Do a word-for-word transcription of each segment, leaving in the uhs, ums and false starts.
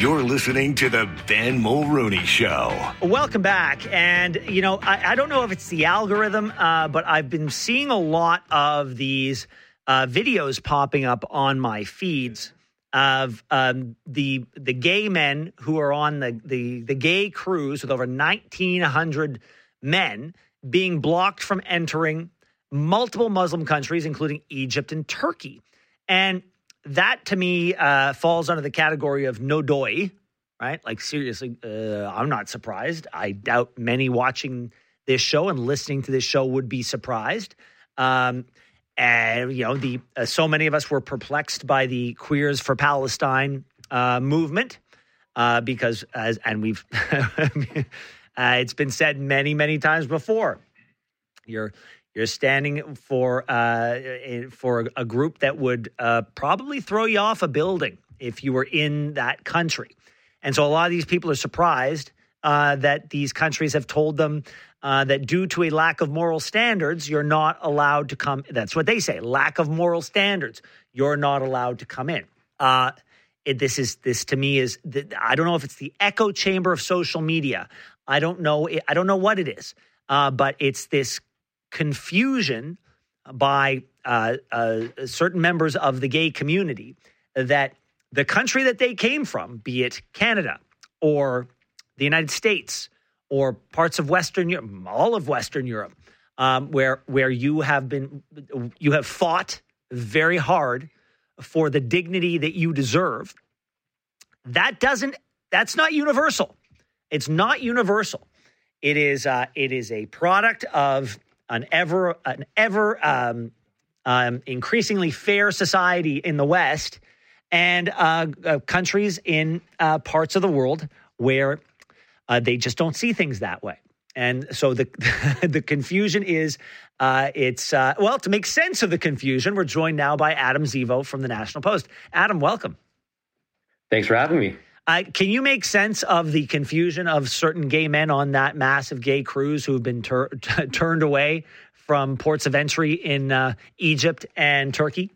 You're listening to the Ben Mulrooney Show. Welcome back. And, you know, I, I don't know if it's the algorithm, uh, but I've been seeing a lot of these uh, videos popping up on my feeds of um, the the gay men who are on the, the, the gay cruise with over nineteen hundred men being blocked from entering multiple Muslim countries, including Egypt and Turkey. And that, to me, uh, falls under the category of no doy, right? Like, seriously, uh, I'm not surprised. I doubt many watching this show and listening to this show would be surprised. Um, and, you know, the uh, so many of us were perplexed by the Queers for Palestine uh, movement uh, because, as and we've, uh, it's been said many, many times before, you're You're standing for uh, for a group that would uh, probably throw you off a building if you were in that country. And so a lot of these people are surprised uh, that these countries have told them uh, that due to a lack of moral standards, you're not allowed to come. That's what they say. Lack of moral standards. You're not allowed to come in. Uh, it, this is this to me is the, I don't know if it's the echo chamber of social media. I don't know. I don't know what it is, uh, but it's this confusion by uh, uh, certain members of the gay community that the country that they came from, be it Canada or the United States or parts of Western Europe, all of Western Europe, um, where where you have been, you have fought very hard for the dignity that you deserve. That doesn't. That's not universal. It's not universal. It is. Uh, it is a product of an ever an ever um, um, increasingly fair society in the West and uh, uh, countries in uh, parts of the world where uh, they just don't see things that way. And so the the confusion is uh, it's uh, well, to make sense of the confusion, we're joined now by Adam Zivo from the National Post. Adam, welcome. Thanks for having me. Uh, can you make sense of the confusion of certain gay men on that massive gay cruise who have been tur- t- turned away from ports of entry in uh, Egypt and Turkey?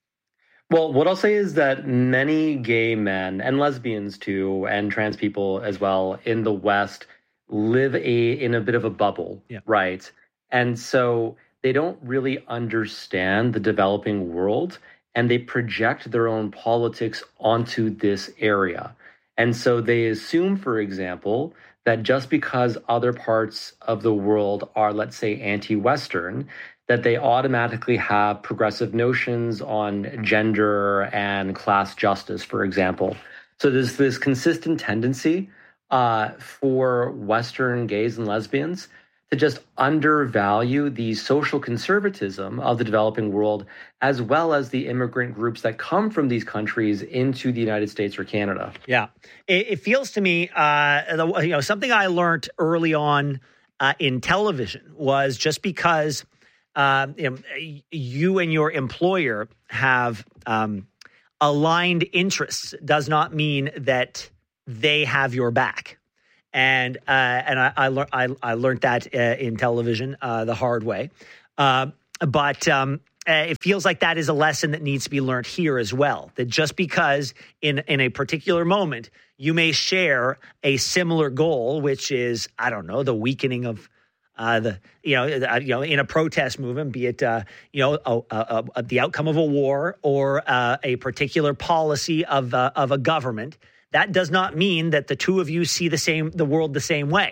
Well, what I'll say is that many gay men and lesbians too, and trans people as well in the West live a in a bit of a bubble, yeah. right? And so they don't really understand the developing world, and they project their own politics onto this area. And so they assume, for example, that just because other parts of the world are, let's say, anti-Western, that they automatically have progressive notions on gender and class justice, for example. So there's this consistent tendency uh, for Western gays and lesbians to just undervalue the social conservatism of the developing world, as well as the immigrant groups that come from these countries into the United States or Canada. Yeah, it, it feels to me, uh, the, you know, something I learned early on uh, in television was just because uh, you know, you and your employer have um, aligned interests does not mean that they have your back. And uh, and I I, lear- I I learned that uh, in television uh, the hard way, uh, but um, uh, it feels like that is a lesson that needs to be learned here as well. That just because in in a particular moment you may share a similar goal, which is I don't know the weakening of uh, the you know uh, you know in a protest movement, be it uh, you know a, a, a, the outcome of a war or uh, a particular policy of uh, of a government. That does not mean that the two of you see the same, the world the same way.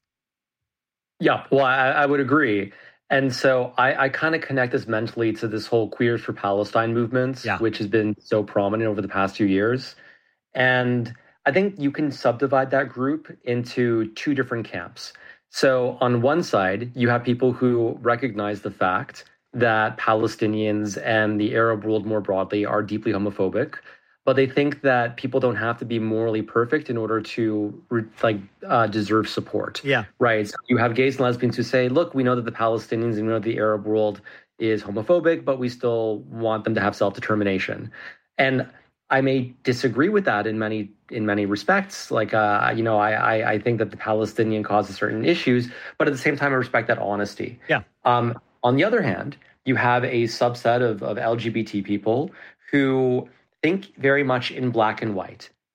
Yeah, well, I, I would agree. And so I, I kind of connect this mentally to this whole Queers for Palestine movement, yeah. which has been so prominent over the past few years. And I think you can subdivide that group into two different camps. So on one side, you have people who recognize the fact that Palestinians and the Arab world more broadly are deeply homophobic. But they think that people don't have to be morally perfect in order to like uh, deserve support. Yeah. Right. So you have gays and lesbians who say, look, we know that the Palestinians and we know the Arab world is homophobic, but we still want them to have self-determination. And I may disagree with that in many in many respects. Like, uh, you know, I, I, I think that the Palestinian causes certain issues, but at the same time, I respect that honesty. Yeah. Um, on the other hand, you have a subset of, of L G B T people who think very much in black and white,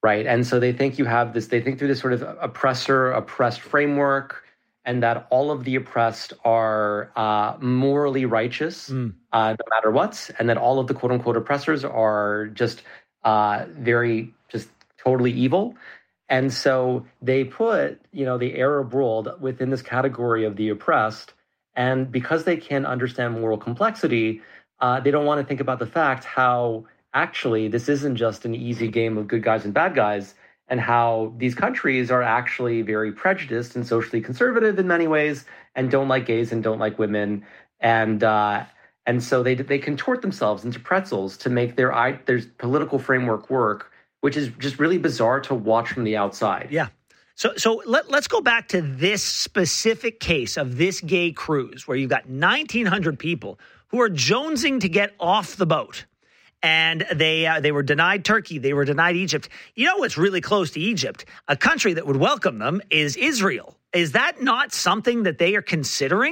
right? And so they think you have this, they think through this sort of oppressor, oppressed framework, and that all of the oppressed are uh, morally righteous, mm. uh, no matter what, and that all of the quote unquote oppressors are just uh, very, just totally evil. And so they put, you know, the Arab world within this category of the oppressed. And because they can't understand moral complexity, uh, they don't want to think about the fact how actually this isn't just an easy game of good guys and bad guys, and how these countries are actually very prejudiced and socially conservative in many ways, and don't like gays and don't like women, and uh, and so they they contort themselves into pretzels to make their their political framework work, which is just really bizarre to watch from the outside. Yeah. So so let, let's go back to this specific case of this gay cruise where you've got nineteen hundred people who are jonesing to get off the boat. And they uh, they were denied Turkey. They were denied Egypt. You know what's really close to Egypt? A country that would welcome them is Israel. Is that not something that they are considering?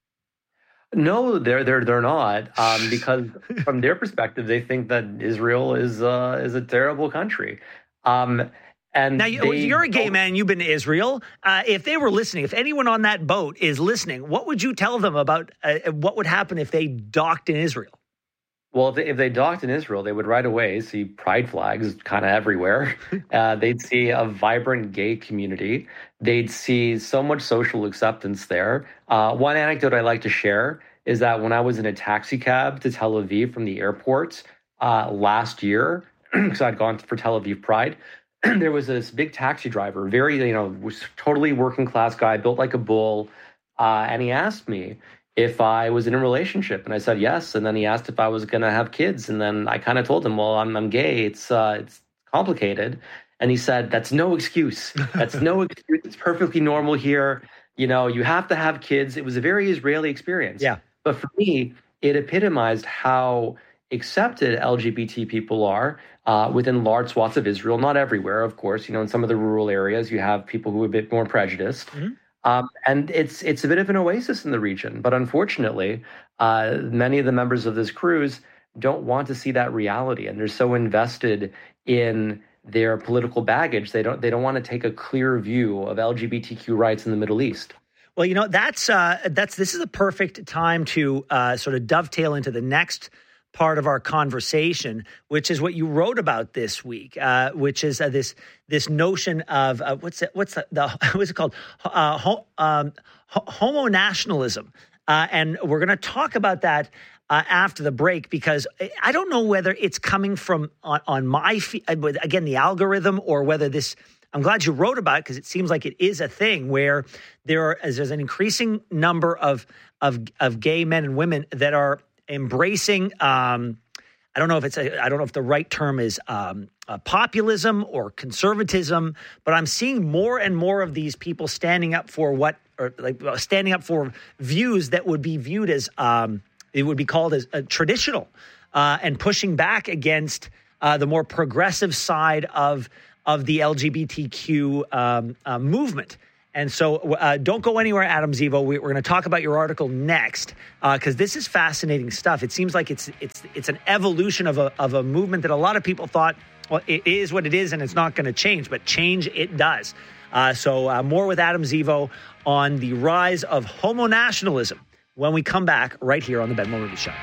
No, they're they're they're not, um, because from their perspective, they think that Israel is uh, is a terrible country. Um, and now you, you're a gay man. You've been to Israel. Uh, if they were listening, if anyone on that boat is listening, what would you tell them about uh, what would happen if they docked in Israel? Well, if they, if they docked in Israel, they would right away see pride flags kind of everywhere. Uh, they'd see a vibrant gay community. They'd see so much social acceptance there. Uh, one anecdote I like to share is that when I was in a taxi cab to Tel Aviv from the airport uh, last year, because I'd gone for Tel Aviv Pride, there was this big taxi driver, very, you know, was totally working class guy, built like a bull, uh, and he asked me if I was in a relationship, and I said yes. And then he asked if I was going to have kids, and then I kind of told him, "Well, I'm I'm gay. It's uh, it's complicated." And he said, "That's no excuse. That's no excuse. It's perfectly normal here. You know, you have to have kids." It was a very Israeli experience. Yeah. But for me, it epitomized how accepted L G B T people are uh, within large swaths of Israel. Not everywhere, of course. You know, in some of the rural areas, you have people who are a bit more prejudiced. Mm-hmm. Um, and it's it's a bit of an oasis in the region. But unfortunately, uh, many of the members of this cruise don't want to see that reality, and they're so invested in their political baggage, they don't they don't want to take a clear view of L G B T Q rights in the Middle East. Well, you know, that's uh, that's this is a perfect time to uh, sort of dovetail into the next part of our conversation, which is what you wrote about this week, uh, which is uh, this this notion of uh, what's it, what's the, the what's it called uh, ho, um, ho- homo nationalism, uh, and we're going to talk about that uh, after the break, because I don't know whether it's coming from on, on my feed, again the algorithm, or whether this. I'm glad you wrote about it, because it seems like it is a thing where there are there's an increasing number of of of gay men and women that are embracing, um, I don't know if it's, a, I don't know if the right term is um, uh, populism or conservatism, but I'm seeing more and more of these people standing up for what, or like uh, standing up for views that would be viewed as, um, it would be called as uh, traditional, uh, and pushing back against uh, the more progressive side of of the L G B T Q um, uh, movement. And so uh, don't go anywhere, Adam Zivo. We, we're going to talk about your article next, because uh, this is fascinating stuff. It seems like it's it's it's an evolution of a of a movement that a lot of people thought, well, it is what it is and it's not going to change, but change it does. Uh, so uh, more with Adam Zivo on the rise of homo nationalism when we come back right here on the Ben Mulroney Show.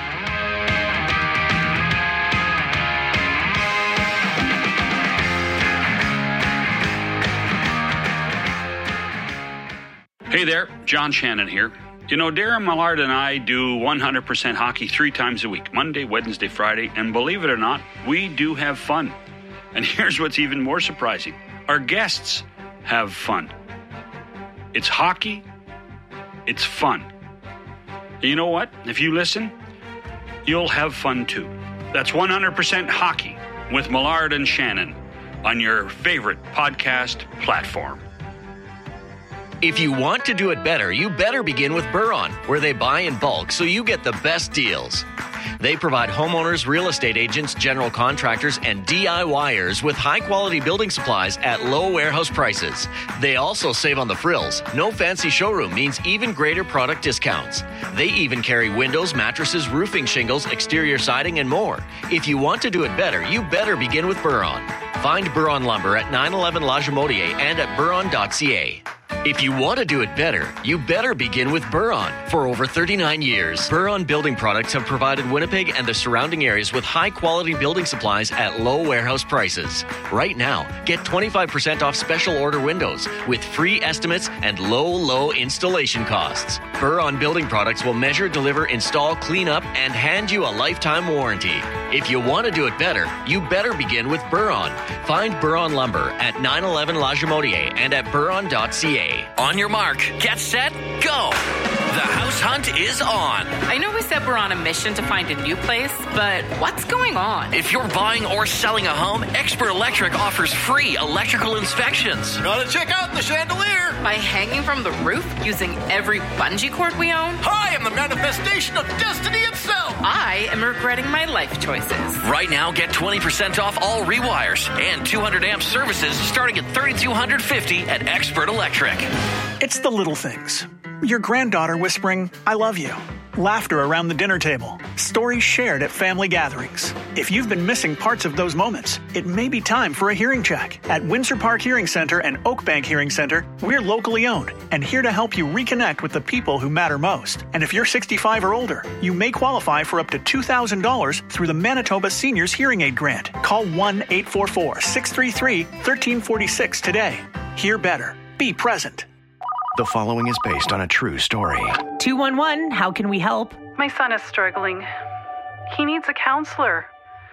Hey there, John Shannon here. You know, Darren Millard and I do one hundred percent hockey three times a week, Monday, Wednesday, Friday, and believe it or not, we do have fun. And here's what's even more surprising. Our guests have fun. It's hockey. It's fun. And you know what? If you listen, you'll have fun too. That's one hundred percent hockey with Millard and Shannon on your favorite podcast platform. If you want to do it better, you better begin with Buron, where they buy in bulk so you get the best deals. They provide homeowners, real estate agents, general contractors, and DIYers with high-quality building supplies at low warehouse prices. They also save on the frills. No fancy showroom means even greater product discounts. They even carry windows, mattresses, roofing shingles, exterior siding, and more. If you want to do it better, you better begin with Buron. Find Buron Lumber at nine eleven La Jamodier and at buron dot c a. If you want to do it better, you better begin with Buron. For over thirty-nine years, Buron Building Products have provided Winnipeg and the surrounding areas with high-quality building supplies at low warehouse prices. Right now, get twenty-five percent off special order windows with free estimates and low, low installation costs. Buron Building Products will measure, deliver, install, clean up, and hand you a lifetime warranty. If you want to do it better, you better begin with Buron. Find Buron Lumber at nine eleven La Jamodier and at buron dot c a. On your mark, get set, go! The house hunt is on. I know we said we're on a mission to find a new place, but what's going on? If you're buying or selling a home, Expert Electric offers free electrical inspections. Gotta check out the chandelier. By hanging from the roof using every bungee cord we own? I am the manifestation of destiny itself. I am regretting my life choices. Right now, get twenty percent off all rewires and two hundred amp services starting at three thousand two hundred fifty dollars at Expert Electric. It's the little things. Your granddaughter whispering, "I love you." Laughter around the dinner table. Stories shared at family gatherings. If you've been missing parts of those moments, it may be time for a hearing check. At Windsor Park Hearing Center and Oakbank Hearing Center, we're locally owned and here to help you reconnect with the people who matter most. And if you're sixty-five or older, you may qualify for up to two thousand dollars through the Manitoba Seniors Hearing Aid Grant. Call one eight four four, six three three, one three four six today. Hear better. Be present. The following is based on a true story. two one one, how can we help? My son is struggling. He needs a counselor,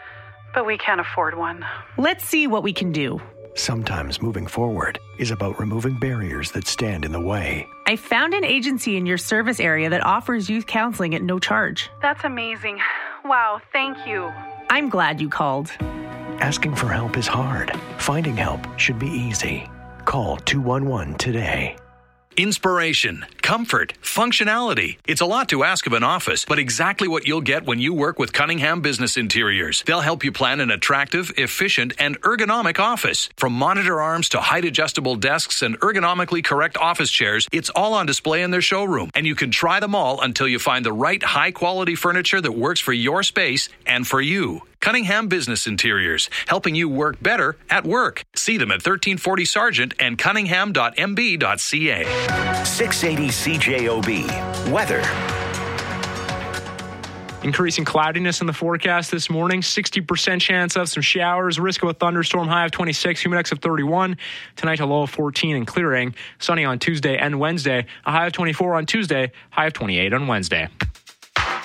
but we can't afford one. Let's see what we can do. Sometimes moving forward is about removing barriers that stand in the way. I found an agency in your service area that offers youth counseling at no charge. That's amazing. Wow, thank you. I'm glad you called. Asking for help is hard. Finding help should be easy. Call two one one today. Inspiration, comfort, functionality. It's a lot to ask of an office, but exactly what you'll get when you work with Cunningham Business Interiors. They'll help you plan an attractive, efficient, and ergonomic office. From monitor arms to height-adjustable desks and ergonomically correct office chairs, it's all on display in their showroom, and you can try them all until you find the right high-quality furniture that works for your space and for you. Cunningham Business Interiors, helping you work better at work. See them at thirteen forty Sargent and cunningham dot m b dot c a. six eighty C J O B. Weather. Increasing cloudiness in the forecast this morning. sixty percent chance of some showers. Risk of a thunderstorm. High of twenty-six. Humidex of thirty-one. Tonight a low of fourteen and clearing. Sunny on Tuesday and Wednesday. A high of twenty-four on Tuesday. High of twenty-eight on Wednesday.